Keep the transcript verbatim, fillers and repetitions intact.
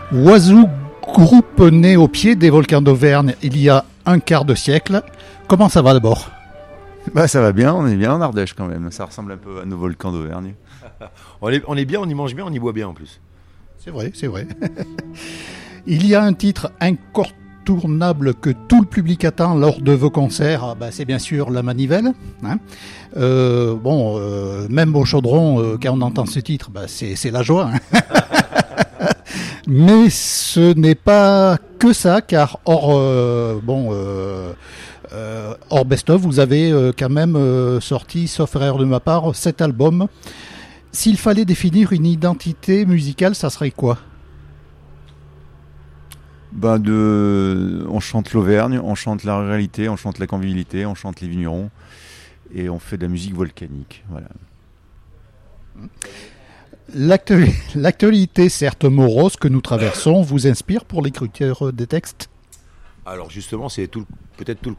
Oiseau groupe né au pied des volcans d'Auvergne il y a un quart de siècle. Comment ça va d'abord ? Bah ça va bien, on est bien en Ardèche quand même. Ça ressemble un peu à nos volcans d'Auvergne. on, est, on est bien, on y mange bien, on y boit bien en plus. C'est vrai, c'est vrai. Il y a un titre incontournable que tout le public attend lors de vos concerts. Bah, c'est bien sûr La Manivelle. Hein. Euh, bon, euh, même au Chaudron, euh, quand on entend ce titre, bah, c'est, c'est la joie. Hein. Mais ce n'est pas que ça, car hors, euh, bon, euh, euh, hors best-of, vous avez euh, quand même euh, sorti, sauf erreur de ma part, cet album. S'il fallait définir une identité musicale, ça serait quoi ? Ben de, on chante l'Auvergne, on chante la ruralité, on chante la convivialité, on chante les vignerons, et on fait de la musique volcanique. Voilà. L'actu- L'actualité, certes morose, que nous traversons, vous inspire pour l'écriture des textes ? Alors justement, c'est tout, peut-être tout le